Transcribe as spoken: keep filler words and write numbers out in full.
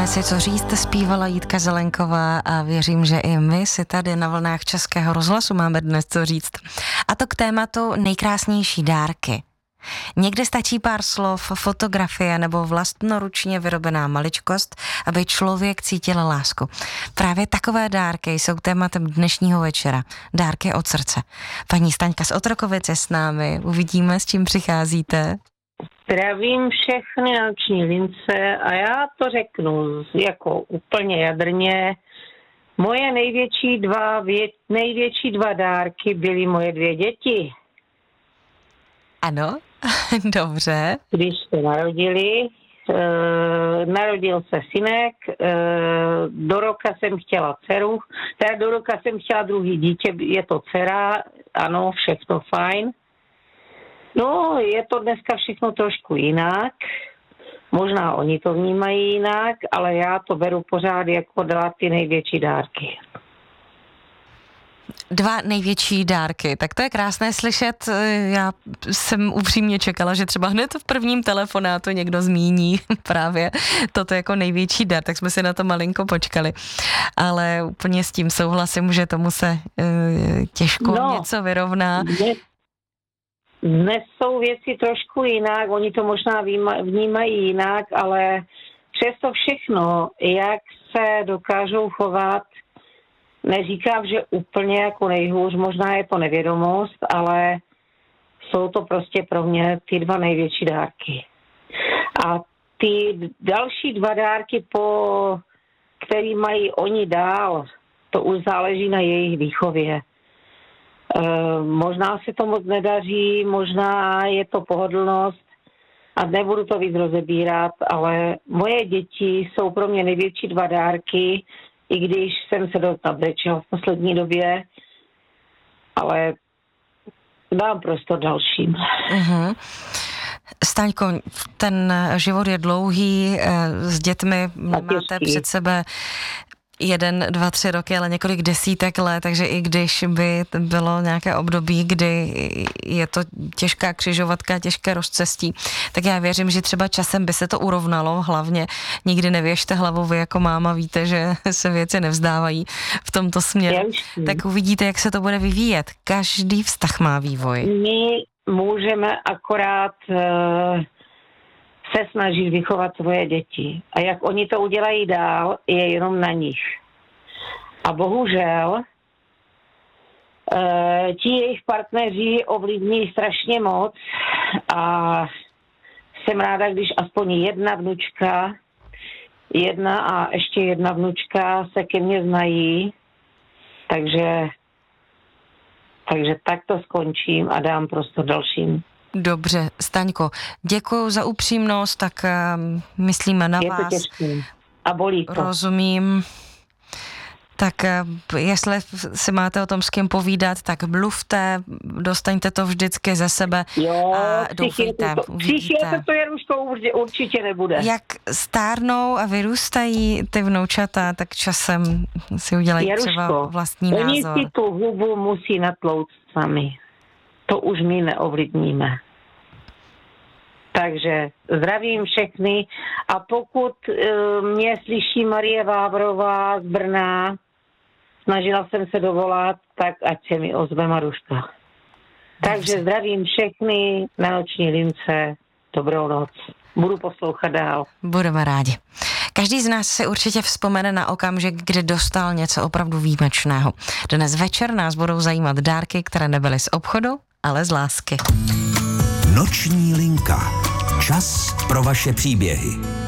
si co říct, zpívala Jitka Zelenková a věřím, že i my si tady na vlnách Českého rozhlasu máme dnes co říct. A to k tématu nejkrásnější dárky. Někde stačí pár slov, fotografie nebo vlastnoručně vyrobená maličkost, aby člověk cítil lásku. Právě takové dárky jsou tématem dnešního večera. Dárky od srdce. Paní Staňka z Otrokovic je s námi. Uvidíme, s čím přicházíte. Zdravím všechny noční lince a já to řeknu jako úplně jadrně. Moje největší dva, vě, největší dva dárky byly moje dvě děti. Ano, dobře. Když se narodili, e, narodil se synek, e, do roka jsem chtěla dceru, teda do roka jsem chtěla druhý dítě, je to dcera, ano, všechno fajn. No, je to dneska všechno trošku jinak. Možná oni to vnímají jinak, ale já to beru pořád jako dát ty největší dárky. Dva největší dárky, tak to je krásné slyšet. Já jsem upřímně čekala, že třeba hned v prvním telefonátu někdo zmíní právě toto jako největší dar, tak jsme si na to malinko počkali. Ale úplně s tím souhlasím, že tomu se uh, těžko no, něco vyrovná. Dnes, dnes jsou věci trošku jinak, oni to možná vnímají jinak, ale přesto všechno, jak se dokážou chovat, neříkám, že úplně jako nejhůř, možná je to nevědomost, ale jsou to prostě pro mě ty dva největší dárky. A ty další dva dárky, po který mají oni dál, to už záleží na jejich výchově. E, možná se to moc nedaří, možná je to pohodlnost a nebudu to víc rozebírat, ale moje děti jsou pro mě největší dva dárky, i když jsem se dost nabrečela v poslední době, ale dám prostor dalším. Uh-huh. Staňko, ten život je dlouhý, s dětmi máte před sebe jeden, dva, tři roky, ale několik desítek let, takže i když by bylo nějaké období, kdy je to těžká křižovatka, těžké rozcestí, tak já věřím, že třeba časem by se to urovnalo, hlavně nikdy nevěžte hlavu, vy jako máma víte, že se věci nevzdávají v tomto směru, tak uvidíte, jak se to bude vyvíjet. Každý vztah má vývoj. My můžeme akorát uh... se snažit vychovat svoje děti. A jak oni to udělají dál, je jenom na nich. A bohužel e, ti jejich partneři ovlivní strašně moc a jsem ráda, když aspoň jedna vnučka, jedna a ještě jedna vnučka se ke mně znají, takže takže tak to skončím a dám prostor dalším. Dobře, Staňko, děkuju za upřímnost, tak uh, myslíme na je vás. Je to těžké a bolí to. Rozumím. Tak uh, jestli si máte o tom s kým povídat, tak mluvte, dostaňte to vždycky ze sebe jo, a doufejte, to, uvidíte. to Jaruško určitě nebude. Jak stárnou a vyrůstají ty vnoučata, tak časem si udělají Jaruško, třeba vlastní oni názor. Oni si tu hubu musí natlouct sami. To už my neovlivníme. Takže zdravím všechny a pokud e, mě slyší Marie Vávrová z Brna, snažila jsem se dovolat, tak ať se mi ozve Maruška. Takže zdravím všechny na noční lince. Dobrou noc. Budu poslouchat dál. Budeme rádi. Každý z nás si určitě vzpomene na okamžik, kdy dostal něco opravdu výjimečného. Dnes večer nás budou zajímat dárky, které nebyly z obchodu, ale z lásky. Noční linka. Čas pro vaše příběhy.